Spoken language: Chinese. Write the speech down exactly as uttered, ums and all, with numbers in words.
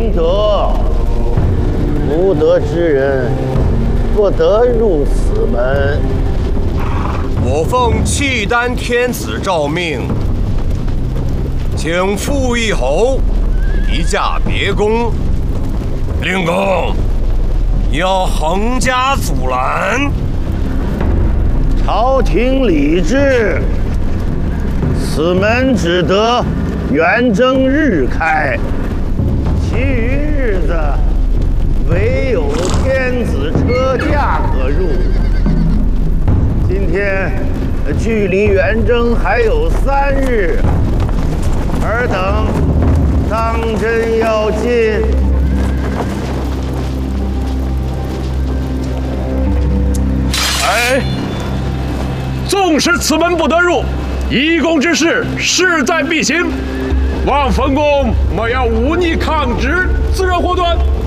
明德，无德之人不得入此门。 我奉契丹天子诏命，请傅义侯移驾别宫。令公要横加阻拦。 朝廷礼制，此门只得元正日开，其余日子唯有天子车驾可入。今天距离元正还有三日，尔等当真要进？ 哎，纵使此门不得入，移宫之事势在必行，望冯公莫要忤逆抗旨，自认祸端。